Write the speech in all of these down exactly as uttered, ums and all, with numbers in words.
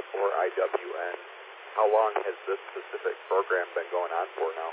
for I W N. How long has this specific program been going on for now?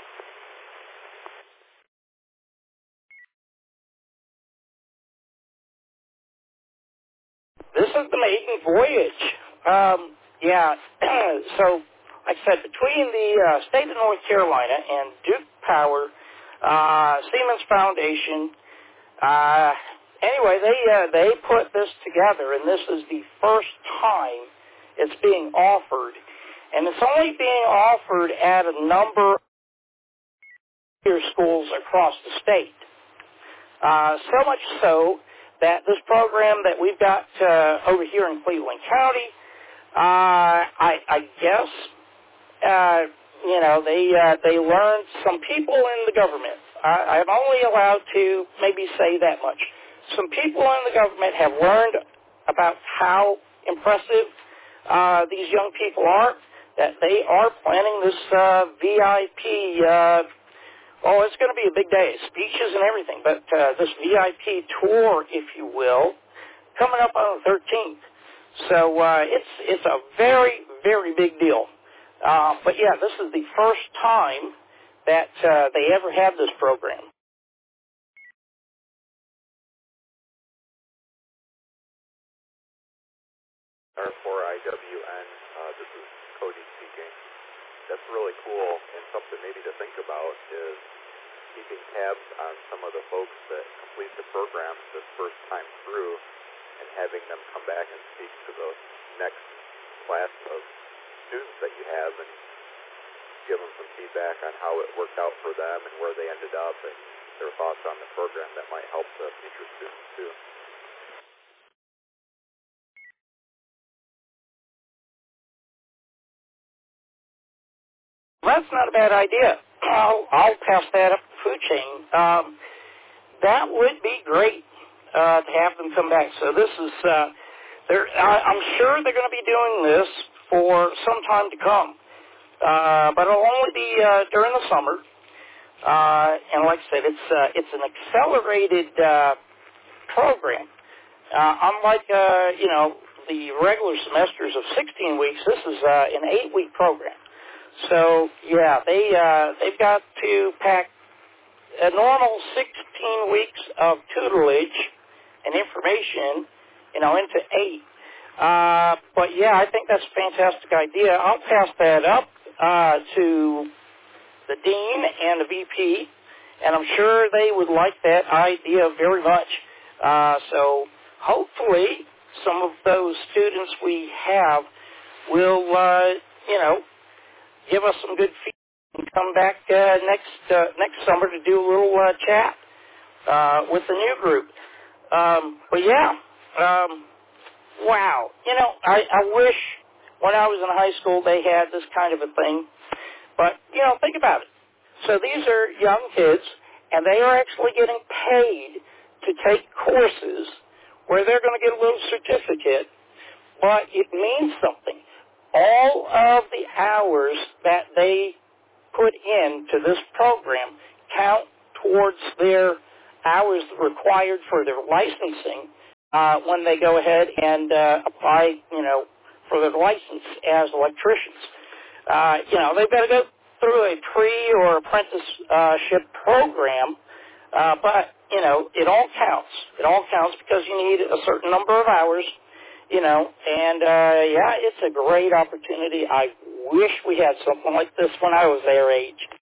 This is the maiden voyage. Um, yeah, so, like I said, between the uh, state of North Carolina and Duke Power, uh, Siemens Foundation, uh, anyway, they uh, they put this together, and this is the first time it's being offered, and it's only being offered at a number of schools across the state. Uh, so much so that this program that we've got uh, over here in Cleveland County, uh, I, I guess, uh, you know, they uh, they learned some people in the government. I, I'm only allowed to maybe say that much. Some people in the government have learned about how impressive uh, these young people are, that they are planning this uh, V I P uh Oh, it's going to be a big day, speeches and everything, but uh, this V I P tour, if you will, coming up on the thirteenth. So uh, it's it's a very, very big deal. Uh, but, yeah, this is the first time that uh, they ever had this program. Or for I W N, uh, this is Cody speaking. That's really cool, and something maybe to think about is keeping tabs on some of the folks that complete the program this first time through and having them come back and speak to the next class of students that you have and give them some feedback on how it worked out for them and where they ended up and their thoughts on the program that might help the future students too. Well, that's not a bad idea. I'll, I'll pass that up the food chain. Um, that would be great uh, to have them come back. So this is, uh, they're, I, I'm sure they're going to be doing this for some time to come. Uh, but it'll only be uh, during the summer. Uh, and like I said, it's uh, it's an accelerated uh, program. Uh, unlike, uh, you know, the regular semesters of sixteen weeks, this is uh, an eight-week program. So, yeah, they, uh, they've got to pack a normal sixteen weeks of tutelage and information, you know, into eight. Uh, but, yeah, I think that's a fantastic idea. I'll pass that up uh, to the dean and the V P, and I'm sure they would like that idea very much. Uh, so hopefully some of those students we have will, uh, you know, give us some good feedback and come back uh, next uh, next summer to do a little uh, chat uh, with the new group. Um, but yeah, um, wow. You know, I, I wish when I was in high school they had this kind of a thing. But, you know, think about it. So these are young kids, and they are actually getting paid to take courses where they're going to get a little certificate, but it means something. All of the hours that they put into this program count towards their hours required for their licensing uh, when they go ahead and uh, apply, you know, for their license as electricians. Uh, you know, they've got to go through a pre- or apprenticeship program, uh, but, you know, it all counts. It all counts because you need a certain number of hours, you know, and, uh, yeah, it's a great opportunity. I wish we had something like this when I was their age.